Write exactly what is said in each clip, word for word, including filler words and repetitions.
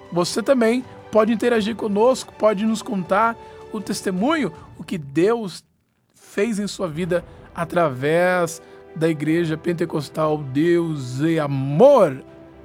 você também pode interagir conosco, pode nos contar o testemunho, o que Deus fez em sua vida através da Igreja Pentecostal Deus é Amor.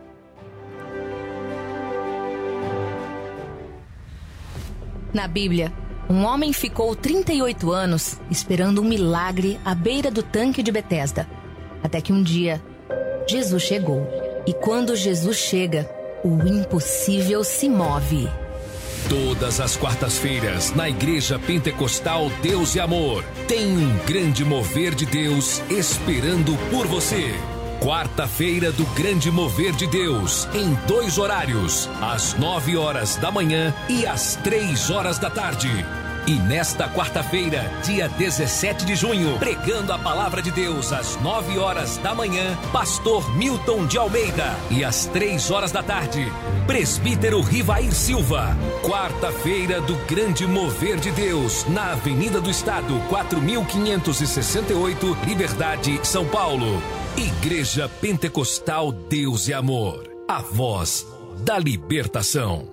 Na Bíblia, um homem ficou trinta e oito anos esperando um milagre à beira do tanque de Betesda. Até que um dia, Jesus chegou. E quando Jesus chega, o impossível se move. Todas as quartas-feiras, na Igreja Pentecostal Deus e Amor, tem um grande mover de Deus esperando por você. Quarta-feira do Grande Mover de Deus, em dois horários, às nove horas da manhã e às três horas da tarde. E nesta quarta-feira, dia dezessete de junho, pregando a palavra de Deus às nove horas da manhã, pastor Milton de Almeida. E às três horas da tarde, presbítero Rivair Silva. Quarta-feira do Grande Mover de Deus, na Avenida do Estado, quatro mil quinhentos e sessenta e oito, Liberdade, São Paulo. Igreja Pentecostal Deus e Amor, a voz da libertação.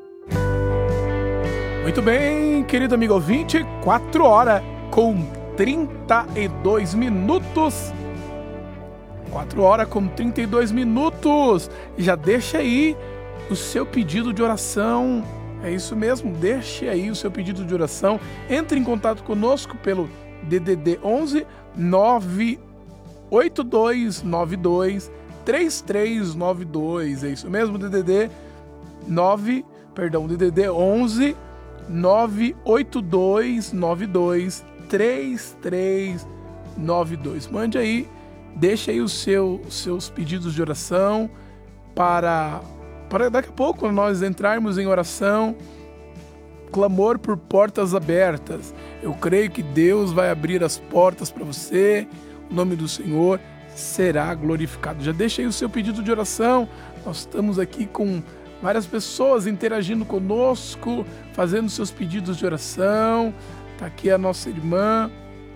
Muito bem, querido amigo ouvinte, quatro horas com trinta e dois minutos. quatro horas com trinta e dois minutos. Já deixa aí o seu pedido de oração. É isso mesmo, deixe aí o seu pedido de oração. Entre em contato conosco pelo D D D onze nove oito dois nove dois três três nove dois. É isso mesmo, D D D nove, perdão, D D D onze nove oito dois nove dois três três nove dois. Mande aí, deixe aí os seu, seus pedidos de oração para, para daqui a pouco, quando nós entrarmos em oração, clamor por portas abertas. Eu creio que Deus vai abrir as portas para você, o nome do Senhor será glorificado. Já deixe aí o seu pedido de oração. Nós estamos aqui com várias pessoas interagindo conosco, fazendo seus pedidos de oração. Está aqui a nossa irmã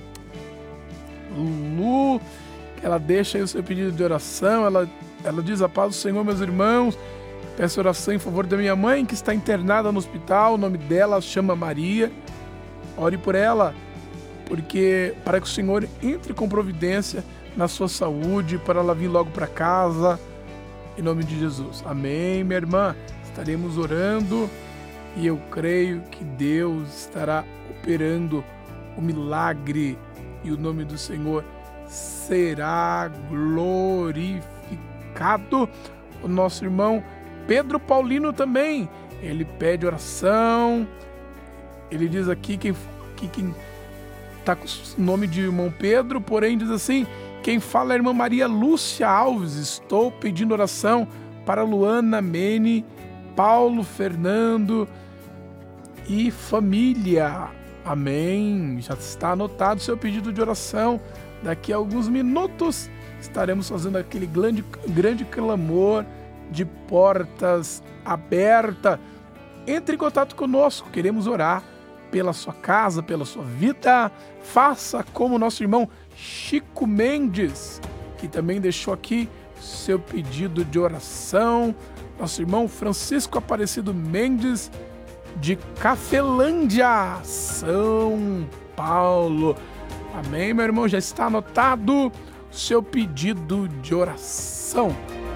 Lulu, que ela deixa aí o seu pedido de oração. Ela, ela diz: a paz do Senhor, meus irmãos. Peço oração em favor da minha mãe, que está internada no hospital. O nome dela chama Maria. Ore por ela, porque para que o Senhor entre com providência na sua saúde, para ela vir logo para casa. Em nome de Jesus. Amém, minha irmã. Estaremos orando e eu creio que Deus estará operando o milagre e o nome do Senhor será glorificado. O nosso irmão Pedro Paulino também, ele pede oração. Ele diz aqui que quem está com o nome de irmão Pedro, porém diz assim: quem fala é a irmã Maria Lúcia Alves. Estou pedindo oração para Luana Mene, Paulo Fernando e família. Amém. Já está anotado o seu pedido de oração. Daqui a alguns minutos estaremos fazendo aquele grande, grande clamor de portas abertas. Entre em contato conosco. Queremos orar pela sua casa, pela sua vida. Faça como o nosso irmão Chico Mendes, que também deixou aqui seu pedido de oração. Nosso irmão Francisco Aparecido Mendes, de Cafelândia, São Paulo. Amém, meu irmão? Já está anotado o seu pedido de oração.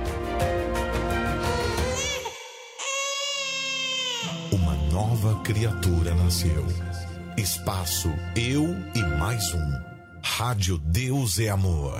Uma nova criatura nasceu. Espaço Eu e Mais Um. Rádio Deus é Amor.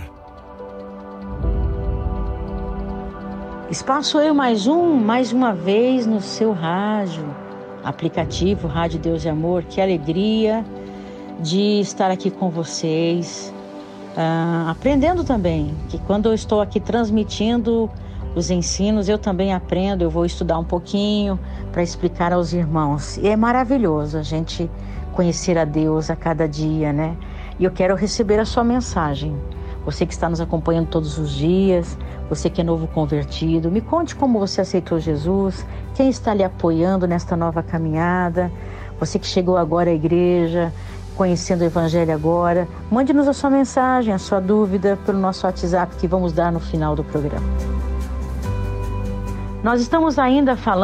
Espaço Eu Mais Um, mais uma vez no seu rádio, aplicativo Rádio Deus é Amor. Que alegria de estar aqui com vocês, uh, aprendendo também, que quando eu estou aqui transmitindo os ensinos, eu também aprendo, eu vou estudar um pouquinho para explicar aos irmãos. E é maravilhoso a gente conhecer a Deus a cada dia, né? E eu quero receber a sua mensagem. Você que está nos acompanhando todos os dias, você que é novo convertido, me conte como você aceitou Jesus, quem está lhe apoiando nesta nova caminhada, você que chegou agora à igreja, conhecendo o Evangelho agora, mande-nos a sua mensagem, a sua dúvida pelo nosso WhatsApp que vamos dar no final do programa. Nós estamos ainda falando